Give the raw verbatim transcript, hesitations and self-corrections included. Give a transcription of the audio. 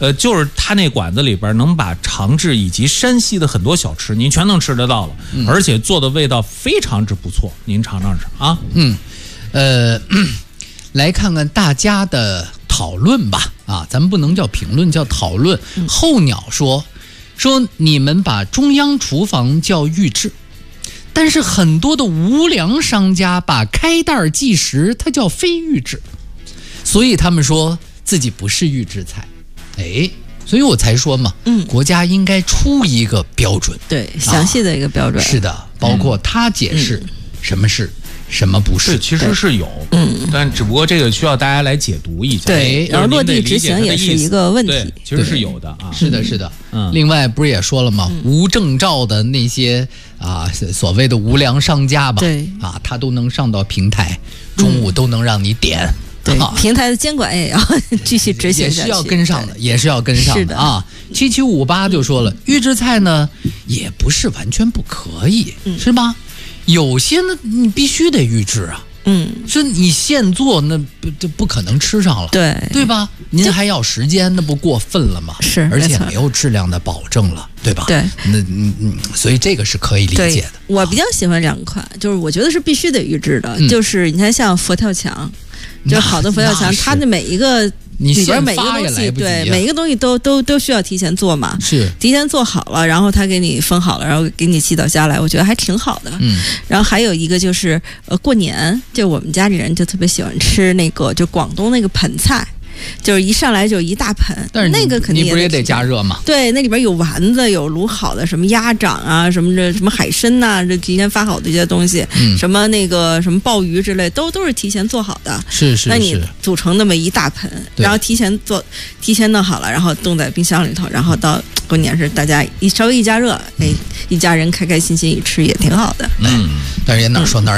呃，就是他那馆子里边能把长治以及山西的很多小吃您全能吃得到了，嗯、而且做的味道非常之不错，您尝尝吃啊。 嗯，呃，来看看大家的讨论吧。啊，咱们不能叫评论，叫讨论。嗯、候鸟说说你们把中央厨房叫预制。但是很多的无良商家把开袋即食，它叫非预制，所以他们说自己不是预制菜，哎，所以我才说嘛，嗯，国家应该出一个标准， 对，详细的一个标准， 啊、是的，包括他解释什么是。嗯什么不是？ 其实是有，嗯，但只不过这个需要大家来解读一下， 对，然后落地执行也是一个问题， 其实是有的啊， 是的，是的，嗯，另外不是也说了吗？嗯、无证照的那些啊，所谓的无良商家吧， 对， 啊，他都能上到平台，中午都能让你点， 对，啊、平台的监管也要继续执行下去， 也是要跟上的，也是要跟上的， 的啊。七七五八就说了，预制菜呢也不是完全不可以，嗯、是吧？有些呢，你必须得预制啊，嗯，说你现做那不就不可能吃上了， 对对吧？您还要时间，那不过分了吗？ 是， 而且没有质量的保证了，对吧？ 对， 那嗯嗯，所以这个是可以理解的。 我比较喜欢两款，就是我觉得是必须得预制的， 嗯、 就是你看像佛跳墙，就是好的佛跳墙，它的每一个。 你里边每一个东西，对每一个东西都都都需要提前做嘛， 是提前做好了，然后他给你分好了，然后给你寄到家来，我觉得还挺好的。 嗯， 然后还有一个就是呃，过年就我们家里人就特别喜欢吃那个就广东那个盆菜。就是一上来就一大盆， 但是那个肯定你不是也得加热吗？ 对，那里边有丸子，有卤好的什么鸭掌啊，什么这什么海参呐、啊，这提前发好的一些东西，嗯，什么那个什么鲍鱼之类，都都是提前做好的。 是是是。 那你组成那么一大盆，然后提前做，提前弄好了，然后冻在冰箱里头，然后到过年时大家一稍微一加热，哎，一家人开开心心一吃也挺好的。 嗯，但是也哪说哪。